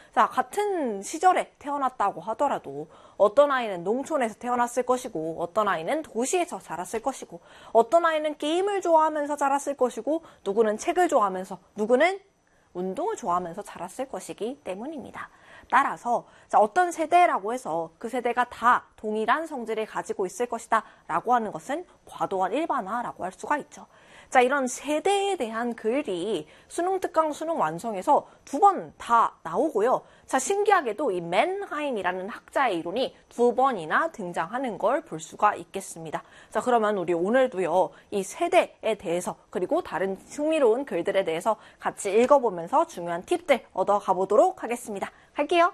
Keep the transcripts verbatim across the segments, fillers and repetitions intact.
자, 같은 시절에 태어났다고 하더라도 어떤 아이는 농촌에서 태어났을 것이고 어떤 아이는 도시에서 자랐을 것이고 어떤 아이는 게임을 좋아하면서 자랐을 것이고 누구는 책을 좋아하면서 누구는 운동을 좋아하면서 자랐을 것이기 때문입니다. 따라서 자, 어떤 세대라고 해서 그 세대가 다 동일한 성질을 가지고 있을 것이다 라고 하는 것은 과도한 일반화라고 할 수가 있죠. 자, 이런 세대에 대한 글이 수능 특강 수능 완성에서 두 번 다 나오고요. 자, 신기하게도 이 맨하임이라는 학자의 이론이 두 번이나 등장하는 걸 볼 수가 있겠습니다. 자, 그러면 우리 오늘도요, 이 세대에 대해서 그리고 다른 흥미로운 글들에 대해서 같이 읽어보면서 중요한 팁들 얻어가 보도록 하겠습니다. 갈게요.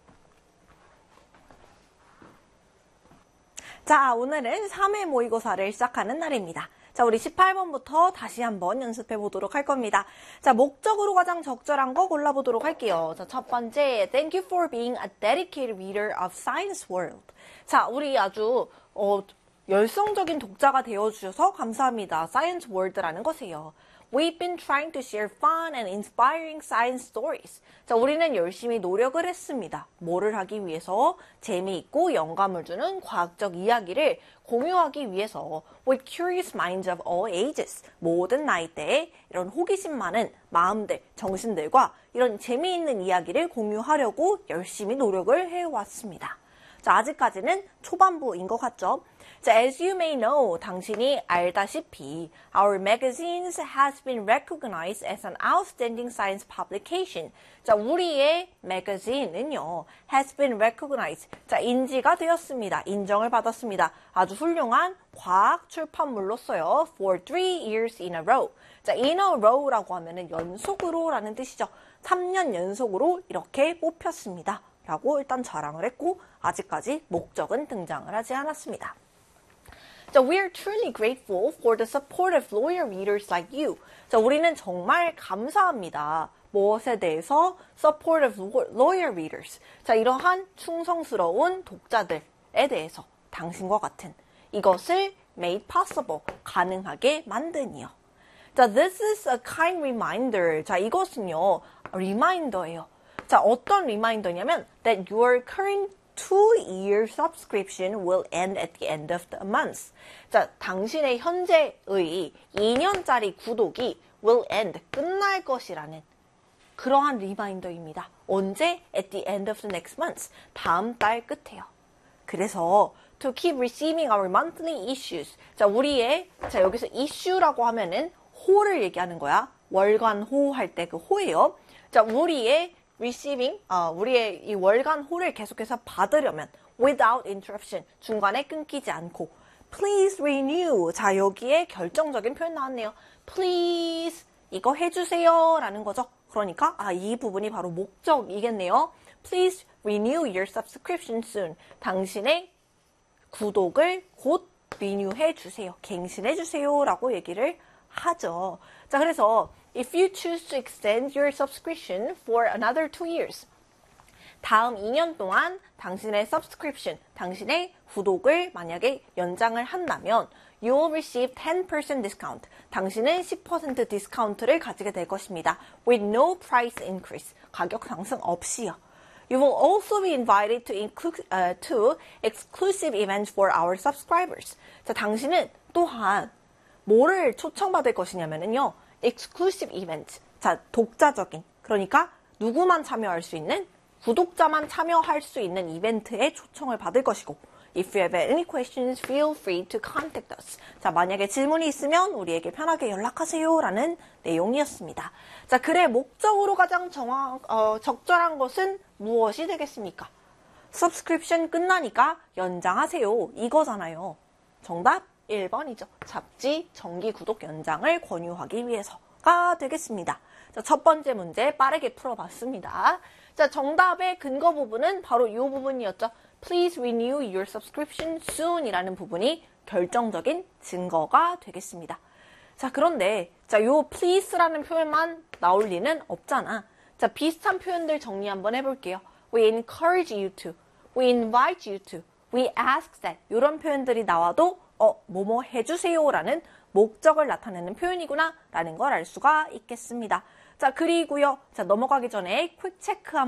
자, 오늘은 삼 회 모의고사를 시작하는 날입니다. 자, 우리 십팔 번부터 다시 한번 연습해 보도록 할 겁니다. 자, 목적으로 가장 적절한 거 골라보도록 할게요. 자, 첫 번째, Thank you for being a dedicated reader of Science World. 자, 우리 아주 어, 열성적인 독자가 되어주셔서 감사합니다. Science World라는 것이에요. We've been trying to share fun and inspiring science stories. 자, 우리는 열심히 노력을 했습니다. 뭐를 하기 위해서? 재미있고 영감을 주는 과학적 이야기를 공유하기 위해서 with curious minds of all ages. 모든 나이대에 이런 호기심 많은 마음들, 정신들과 이런 재미있는 이야기를 공유하려고 열심히 노력을 해왔습니다. 자, 아직까지는 초반부인 것 같죠? 자, as you may know, 당신이 알다시피 our magazines has been recognized as an outstanding science publication. 자, 우리의 magazine은요, has been recognized. 자, 인지가 되었습니다. 인정을 받았습니다. 아주 훌륭한 과학 출판물로서요, for three years in a row. 자, in a row라고 하면은 연속으로라는 뜻이죠. 삼 년 연속으로 이렇게 뽑혔습니다. 라고 일단 자랑을 했고 아직까지 목적은 등장을 하지 않았습니다. 자, we are truly grateful for the supportive lawyer readers like you. 자, 우리는 정말 감사합니다. 무엇에 대해서? supportive lawyer readers. 자, 이러한 충성스러운 독자들에 대해서 당신과 같은 이것을 made possible, 가능하게 만드니요. 자, this is a kind reminder. 자, 이것은요, 리마인더예요. 자, 어떤 리마인더냐면 that your current two-year subscription will end at the end of the month. 자, 당신의 현재의 이 년짜리 구독이 will end, 끝날 것이라는 그러한 리마인더입니다. 언제? At the end of the next month. 다음 달 끝에요. 그래서 to keep receiving our monthly issues. 자, 우리의, 자, 여기서 issue라고 하면은 호를 얘기하는 거야. 월간 호 할 때 그 호예요. 자, 우리의 receiving, 어, 우리의 이 월간 호를 계속해서 받으려면 without interruption, 중간에 끊기지 않고 please renew. 자, 여기에 결정적인 표현 나왔네요. please, 이거 해주세요 라는 거죠. 그러니까 아, 이 부분이 바로 목적이겠네요. please renew your subscription soon. 당신의 구독을 곧 리뉴해 주세요. 갱신해 주세요 라고 얘기를 하죠. 자, 그래서 if you choose to extend your subscription for another two years, 다음 이 년 동안 당신의 subscription, 당신의 구독을 만약에 연장을 한다면 you will receive ten percent discount. 당신은 십 퍼센트 디스카운트를 가지게 될 것입니다. with no price increase. 가격 상승 없이요. You will also be invited to, inclu- uh, to exclusive events for our subscribers. 자, 당신은 또한 뭐를 초청받을 것이냐면요. exclusive event. 자, 독자적인. 그러니까 누구만 참여할 수 있는, 구독자만 참여할 수 있는 이벤트에 초청을 받을 것이고 If you have any questions, feel free to contact us. 자, 만약에 질문이 있으면 우리에게 편하게 연락하세요 라는 내용이었습니다. 자, 글의 목적으로 가장 정확, 어, 적절한 것은 무엇이 되겠습니까? subscription 끝나니까 연장하세요. 이거잖아요. 정답 일 번이죠. 잡지 정기 구독 연장을 권유하기 위해서가 되겠습니다. 자, 첫 번째 문제 빠르게 풀어봤습니다. 자, 정답의 근거 부분은 바로 이 부분이었죠. Please renew your subscription soon 이라는 부분이 결정적인 증거가 되겠습니다. 자, 그런데 자, 요 please라는 표현만 나올 리는 없잖아. 자, 비슷한 표현들 정리 한번 해볼게요. We encourage you to, we invite you to, we ask that 이런 표현들이 나와도 어, 뭐뭐 해주세요 라는 목적을 나타내는 표현이구나 라는 걸 알 수가 있겠습니다. 자, 그리고요. 자, 넘어가기 전에 퀵 체크 한번